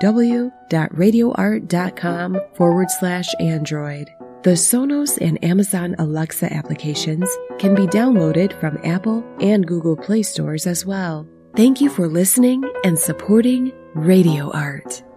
www.radioart.com/Android. The Sonos and Amazon Alexa applications can be downloaded from Apple and Google Play stores as well. Thank you for listening and supporting Radio Art.